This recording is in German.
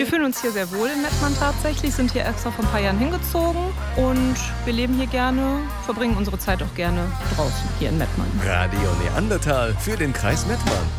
Wir fühlen uns hier sehr wohl in Mettmann tatsächlich, sind hier extra vor ein paar Jahren hingezogen und wir leben hier gerne, verbringen unsere Zeit auch gerne draußen hier in Mettmann. Radio Neandertal für den Kreis Mettmann.